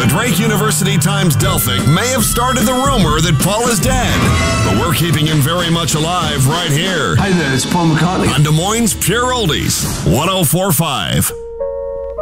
Drake University Times-Delphic may have started the rumor that Paul is dead, but we're keeping him very much alive right here Hi there, it's Paul McCartney on Des Moines Pure Oldies 104.5.